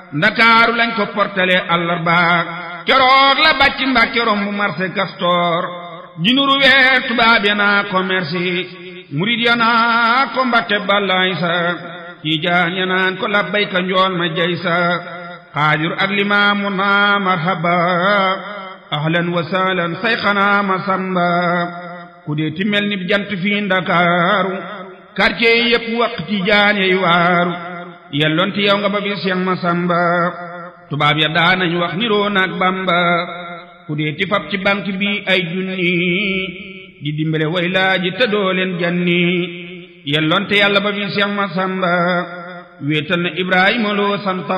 ndakaaru lañ ko portale àllarba keroog la bàcci Mbàkke rombu marché Castor di nuru weer tubaab ya naa ko merci murid ya naa ko Mbàkke balaay sa tiijaan ya naan ko labbayka njool ma jay sa xaadir ak limaamu naa marhaba ahlan wa sahlan sayxana ma samba ku dee ti mel ni jant fii Ndakaaru quartier yi yépp waq tiijaan yey waaru yelloon ti yow nga ba bi Seex Masamba tubaab ya daanañ wax niroo naak Bamba ku dee ti fab ci banque bi ay junni di dimbale way laaji te doo leen janni yelloon te yàlla ba bi Seex Masamba wéetal na Ibrahima loo santam